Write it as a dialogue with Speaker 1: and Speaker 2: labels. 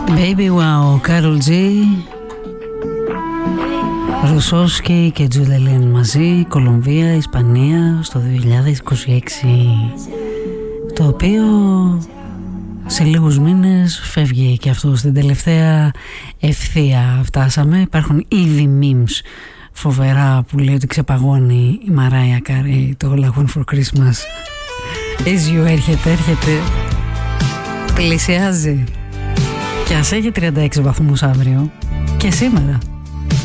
Speaker 1: Baby Wow, Karol G, Ρουσόσκι και Τζουλελίν μαζί, Κολομβία, Ισπανία στο 2026, το οποίο σε λίγους μήνες φεύγει και αυτό στην τελευταία ευθεία φτάσαμε. Υπάρχουν ήδη memes φοβερά που λέει ότι ξεπαγώνει η Μαράια Κάρεϊ το All I Want For Christmas. As you έρχεται, πλησιάζει. Και ας έχει 36 βαθμούς αύριο και σήμερα.